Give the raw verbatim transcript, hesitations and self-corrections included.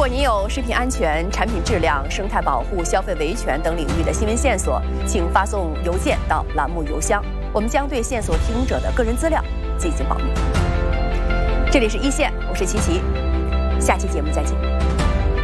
果您有食品安全、产品质量、生态保护、消费维权等领域的新闻线索，请发送邮件到栏目邮箱，我们将对线索提供者的个人资料进行保密。这里是一线，我是琪琪，下期节目再见。